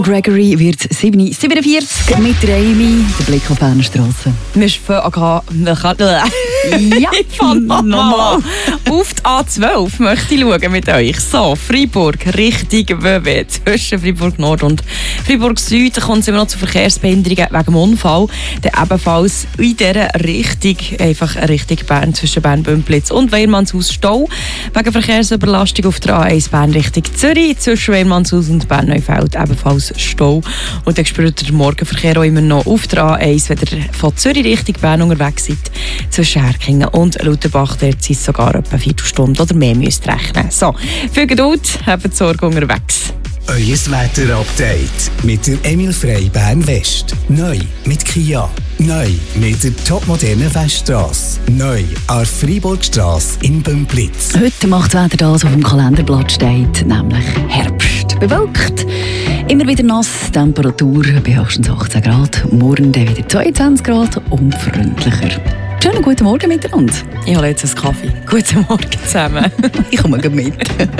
Gregory wird 47 mit Amy, der Blick auf die Berner Strasse. Wir fangen nochmal auf die A12 möchte ich schauen mit euch. So, Freiburg, Richtung WW, zwischen Freiburg Nord und Freiburg Süd kommt es immer noch zu Verkehrsbehinderungen wegen dem Unfall. Dann ebenfalls in dieser Richtung, einfach Richtung Bern, zwischen Bern-Bümplitz und Weyermannshaus Stau. Wegen Verkehrsüberlastung auf der A1 Bern Richtung Zürich, zwischen Weyermannshaus und Bern-Neufeld ebenfalls Stau. Und dann spürt der Morgenverkehr auch immer noch auf der A1, wenn ihr von Zürich Richtung Bern unterwegs seid. Zwischen Herkingen und Lauterbach, dort sind es sogar etwa 4 Stunden oder mehr müsst rechnen. So, viel Geduld, habt Sorge unterwegs. Euer Wetter-Update mit der Emil Frey Bern West. Neu mit Kia. Neu mit der topmodernen Weststrasse. Neu an der Freiburgstrasse in Bümplitz. Heute macht das Wetter das, was auf dem Kalenderblatt steht, nämlich Herbst. Bewölkt, immer wieder nass, Temperatur bei höchstens 18 Grad. Morgen dann wieder 22 Grad und freundlicher. Schönen guten Morgen miteinander. Ich hole jetzt einen Kaffee. Guten Morgen zusammen. Ich komme mit.